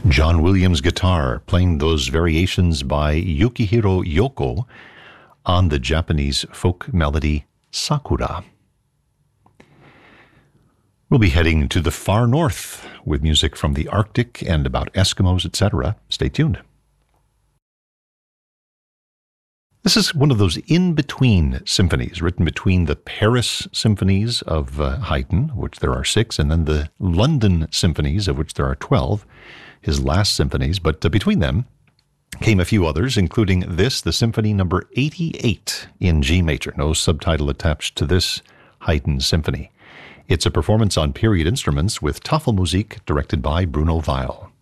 John Williams guitar playing those variations by Yukihiro Yoko on the Japanese folk melody Sakura. We'll be heading to the far north with music from the Arctic and about Eskimos, etc. Stay tuned. This is one of those in-between symphonies, written between the Paris symphonies of Haydn, which there are 6, and then the London symphonies, of which there are 12, his last symphonies. But between them came a few others, including this, the Symphony number 88 in G major. No subtitle attached to this Haydn symphony. It's a performance on period instruments with Tafelmusik directed by Bruno Weil.